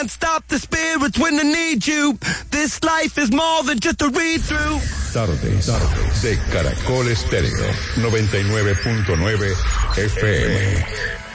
Stop the spirits when they need you. This life is more than just a read-through. Tardes de Caracol Estéreo 99.9 FM.